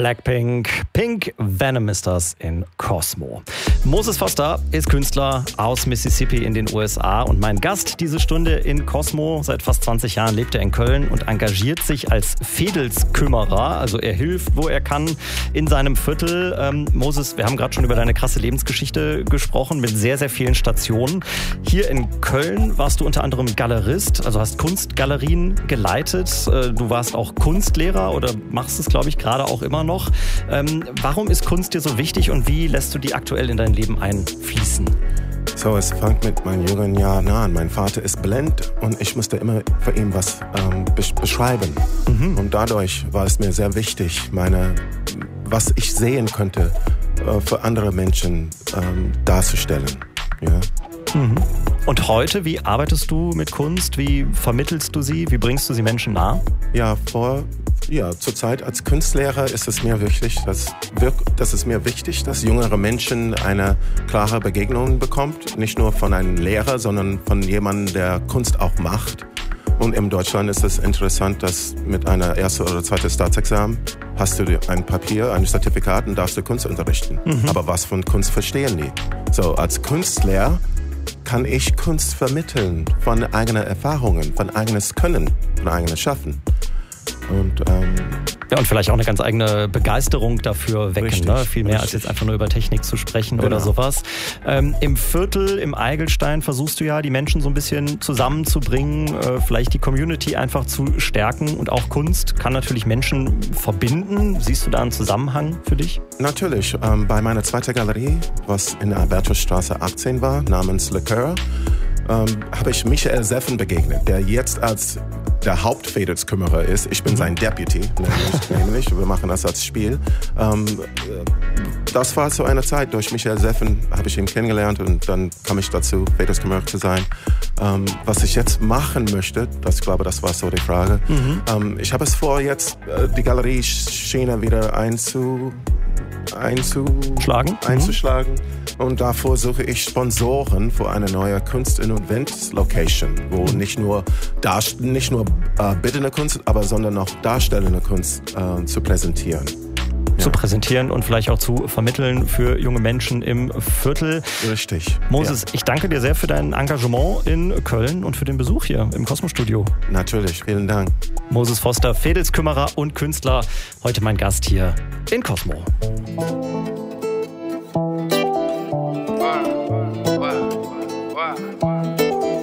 Blackpink. Pink Venom ist das in Cosmo. Moses Foster ist Künstler aus Mississippi in den USA und mein Gast diese Stunde in Cosmo. Seit fast 20 Jahren lebt er in Köln und engagiert sich als Vedelskümmerer. Also er hilft, wo er kann, in seinem Viertel. Moses, wir haben gerade schon über deine krasse Lebensgeschichte gesprochen mit sehr, sehr vielen Stationen. Hier in Köln warst du unter anderem Galerist, also hast Kunstgalerien geleitet. Du warst auch Kunstlehrer oder machst es, glaube ich, gerade auch immer noch. Warum ist Kunst dir so wichtig und wie lässt du die aktuell in dein Leben einfließen? So, es fängt mit meinen jungen Jahren an. Mein Vater ist blind und ich musste immer für ihn was beschreiben. Und dadurch war es mir sehr wichtig, was ich sehen könnte, für andere Menschen darzustellen. Ja. Und heute, wie arbeitest du mit Kunst? Wie vermittelst du sie? Wie bringst du sie Menschen nah? Zurzeit als Kunstlehrer ist es mir wichtig, dass jüngere Menschen eine klare Begegnung bekommt. Nicht nur von einem Lehrer, sondern von jemandem, der Kunst auch macht. Und in Deutschland ist es interessant, dass mit einer ersten oder zweiten Staatsexamen hast du ein Papier, ein Zertifikat und darfst du Kunst unterrichten. Aber was von Kunst verstehen die? So, als Kunstlehrer kann ich Kunst vermitteln von eigenen Erfahrungen, von eigenes Können, von eigenes Schaffen. Und vielleicht auch eine ganz eigene Begeisterung dafür wecken, ne? Viel mehr als jetzt einfach nur über Technik zu sprechen oder sowas. Im Viertel, im Eigelstein versuchst du ja, die Menschen so ein bisschen zusammenzubringen, vielleicht die Community einfach zu stärken und auch Kunst kann natürlich Menschen verbinden. Siehst du da einen Zusammenhang für dich? Natürlich. Bei meiner zweiten Galerie, was in der Albertusstraße 18 war, namens Le Coeur, habe ich Michael Seffen begegnet, der jetzt als der Hauptvedelskümmerer ist. Ich bin sein Deputy, nämlich. Wir machen das als Spiel. Das war zu einer Zeit. Durch Michael Seffen habe ich ihn kennengelernt und dann kam ich dazu, Vedelskümmerer zu sein. Was ich jetzt machen möchte, das war so die Frage. Ich habe es vor, jetzt die Galerie-Schiene wieder einzuschlagen. Und davor suche ich Sponsoren für eine neue Kunst- und Event-Location, wo nicht nur bittende Kunst, sondern auch darstellende Kunst zu präsentieren. Zu präsentieren und vielleicht auch zu vermitteln für junge Menschen im Viertel. Richtig. Moses, ich danke dir sehr für dein Engagement in Köln und für den Besuch hier im Cosmo-Studio. Natürlich, vielen Dank. Moses Foster, Vedelskümmerer und Künstler, heute mein Gast hier in Cosmo.